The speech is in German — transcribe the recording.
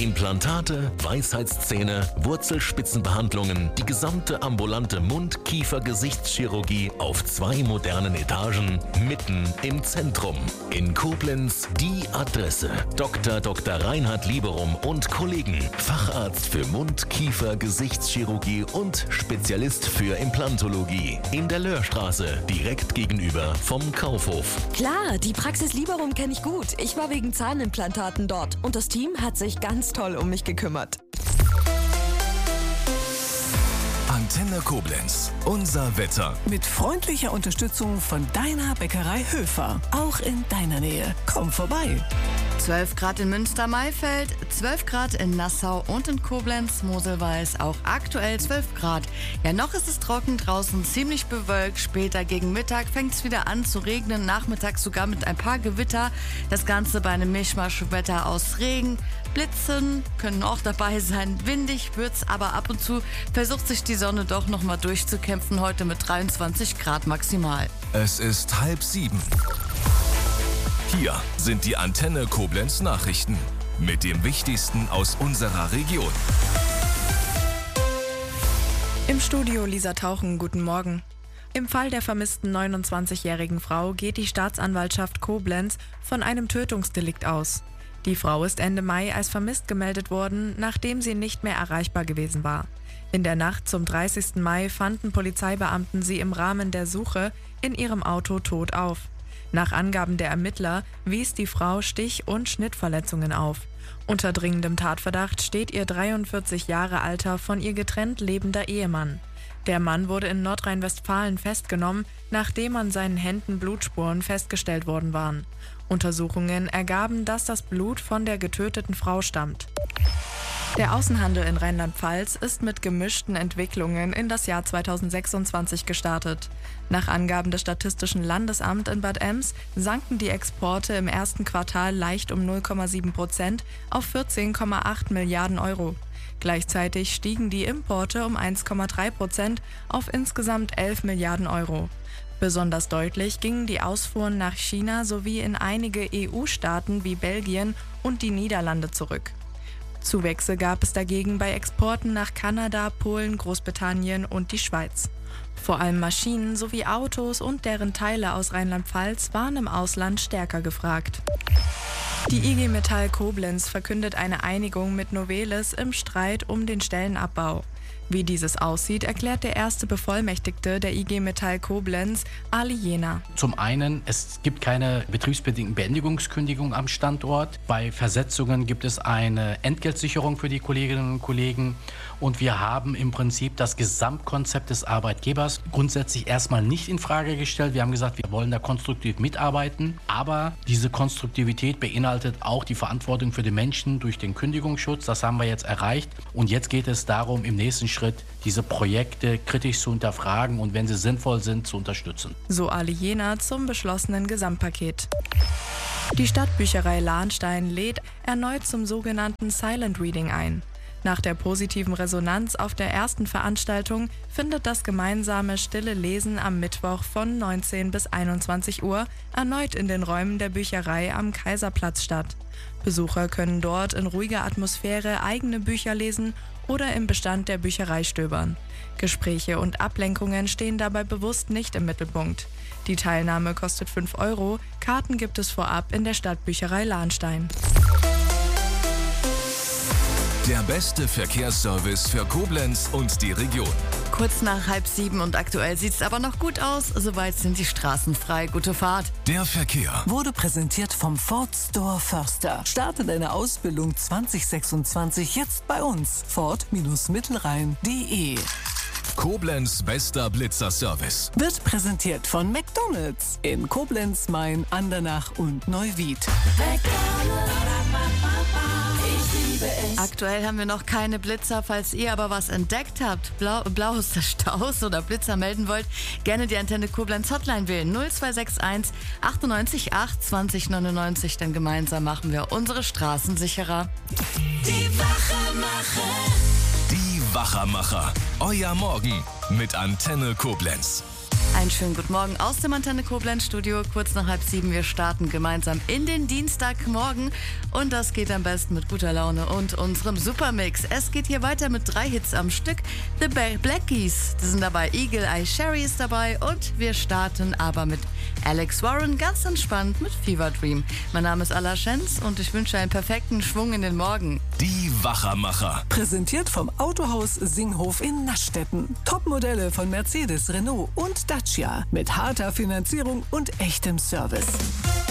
Implantate, Weisheitszähne, Wurzelspitzenbehandlungen, die gesamte ambulante Mund-Kiefer-Gesichtschirurgie auf 2 modernen Etagen, mitten im Zentrum. In Koblenz die Adresse. Dr. Reinhard Lieberum und Kollegen. Facharzt für Mund-Kiefer-Gesichtschirurgie und Spezialist für Implantologie. In der Löhrstraße, direkt gegenüber vom Kaufhof. Klar, die Praxis Lieberum kenne ich gut. Ich war wegen Zahnimplantaten dort und das Team hat sich ganz toll um mich gekümmert. Antenne Koblenz. Unser Wetter. Mit freundlicher Unterstützung von deiner Bäckerei Höfer. Auch in deiner Nähe. Komm vorbei. 12 Grad in Münster-Maifeld, 12 Grad in Nassau und in Koblenz, Moselweiß auch aktuell 12 Grad. Ja, noch ist es trocken draußen, ziemlich bewölkt. Später gegen Mittag fängt es wieder an zu regnen, nachmittags sogar mit ein paar Gewitter. Das Ganze bei einem Mischmaschwetter aus Regen, Blitzen können auch dabei sein. Windig wird's, aber ab und zu versucht sich die Sonne doch nochmal durchzukämpfen, heute mit 23 Grad maximal. Es ist 6:30. Hier sind die Antenne Koblenz Nachrichten mit dem Wichtigsten aus unserer Region. Im Studio Lisa Tauchen, guten Morgen. Im Fall der vermissten 29-jährigen Frau geht die Staatsanwaltschaft Koblenz von einem Tötungsdelikt aus. Die Frau ist Ende Mai als vermisst gemeldet worden, nachdem sie nicht mehr erreichbar gewesen war. In der Nacht zum 30. Mai fanden Polizeibeamten sie im Rahmen der Suche in ihrem Auto tot auf. Nach Angaben der Ermittler wies die Frau Stich- und Schnittverletzungen auf. Unter dringendem Tatverdacht steht ihr 43 Jahre alter, von ihr getrennt lebender Ehemann. Der Mann wurde in Nordrhein-Westfalen festgenommen, nachdem an seinen Händen Blutspuren festgestellt worden waren. Untersuchungen ergaben, dass das Blut von der getöteten Frau stammt. Der Außenhandel in Rheinland-Pfalz ist mit gemischten Entwicklungen in das Jahr 2026 gestartet. Nach Angaben des Statistischen Landesamts in Bad Ems sanken die Exporte im ersten Quartal leicht um 0,7% auf 14,8 Milliarden Euro. Gleichzeitig stiegen die Importe um 1,3% auf insgesamt 11 Milliarden Euro. Besonders deutlich gingen die Ausfuhren nach China sowie in einige EU-Staaten wie Belgien und die Niederlande zurück. Zuwächse gab es dagegen bei Exporten nach Kanada, Polen, Großbritannien und die Schweiz. Vor allem Maschinen sowie Autos und deren Teile aus Rheinland-Pfalz waren im Ausland stärker gefragt. Die IG Metall Koblenz verkündet eine Einigung mit Novelis im Streit um den Stellenabbau. Wie dieses aussieht, erklärt der erste Bevollmächtigte der IG Metall Koblenz, Ali Jena. Zum einen, es gibt keine betriebsbedingten Beendigungskündigung am Standort. Bei Versetzungen gibt es eine Entgeltsicherung für die Kolleginnen und Kollegen. Und wir haben im Prinzip das Gesamtkonzept des Arbeitgebers grundsätzlich erstmal nicht in Frage gestellt. Wir haben gesagt, wir wollen da konstruktiv mitarbeiten. Aber diese Konstruktivität beinhaltet auch die Verantwortung für die Menschen durch den Kündigungsschutz. Das haben wir jetzt erreicht. Und jetzt geht es darum, im nächsten Schritt diese Projekte kritisch zu hinterfragen und wenn sie sinnvoll sind, zu unterstützen. So Ali Jena zum beschlossenen Gesamtpaket. Die Stadtbücherei Lahnstein lädt erneut zum sogenannten Silent Reading ein. Nach der positiven Resonanz auf der ersten Veranstaltung findet das gemeinsame stille Lesen am Mittwoch von 19 bis 21 Uhr erneut in den Räumen der Bücherei am Kaiserplatz statt. Besucher können dort in ruhiger Atmosphäre eigene Bücher lesen oder im Bestand der Bücherei stöbern. Gespräche und Ablenkungen stehen dabei bewusst nicht im Mittelpunkt. Die Teilnahme kostet 5 €, Karten gibt es vorab in der Stadtbücherei Lahnstein. Der beste Verkehrsservice für Koblenz und die Region. Kurz nach 6:30 und aktuell sieht es aber noch gut aus. Soweit sind die Straßen frei. Gute Fahrt. Der Verkehr Wurde präsentiert vom Ford Store Förster. Starte deine Ausbildung 2026 jetzt bei uns. Ford-Mittelrhein.de. Koblenz bester Blitzerservice. Wird präsentiert von McDonald's in Koblenz, Main, Andernach und Neuwied. Aktuell haben wir noch keine Blitzer. Falls ihr aber was entdeckt habt, blaues Staus oder Blitzer melden wollt, gerne die Antenne Koblenz Hotline wählen. 0261 98 8 20 99. Denn gemeinsam machen wir unsere Straßen sicherer. Die Wachermacher. Die Wachermacher. Euer Morgen mit Antenne Koblenz. Einen schönen guten Morgen aus dem Antenne Koblenz Studio. Kurz nach 6:30. Wir starten gemeinsam in den Dienstagmorgen. Und das geht am besten mit guter Laune und unserem Supermix. Es geht hier weiter mit 3 Hits am Stück. The Black Keys, die sind dabei. Eagle Eye Cherry ist dabei. Und wir starten aber mit Alex Warren ganz entspannt mit Fever Dream. Mein Name ist Alla Schenz und ich wünsche einen perfekten Schwung in den Morgen. Die Wachermacher. Präsentiert vom Autohaus Singhof in Naschdetten. Topmodelle von Mercedes, Renault und Dacia mit harter Finanzierung und echtem Service.